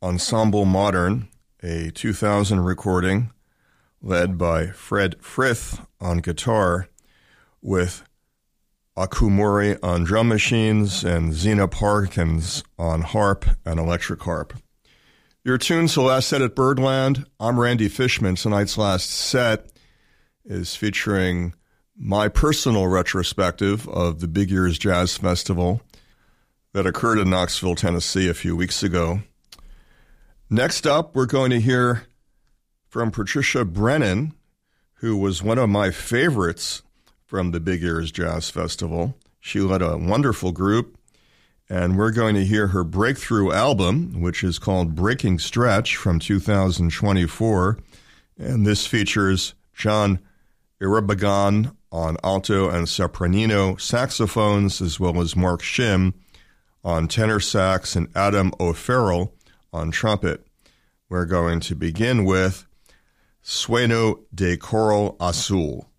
Ensemble Modern, a 2000 recording led by Fred Frith on guitar, with Akumori on drum machines and Zena Parkins on harp and electric harp. Your tunes to Last Set at Birdland. I'm Randy Fishman. Tonight's last set is featuring my personal retrospective of the Big Ears Jazz Festival that occurred in Knoxville, Tennessee a few weeks ago. Next up, we're going to hear from Patricia Brennan, who was one of my favorites from the Big Ears Jazz Festival. She led a wonderful group, and we're going to hear her breakthrough album, which is called Breaking Stretch from 2024, and this features John Iribagan on alto and sopranino saxophones, as well as Mark Shim on tenor sax and Adam O'Farrell on trumpet. We're going to begin with Sueño de Coral Azul.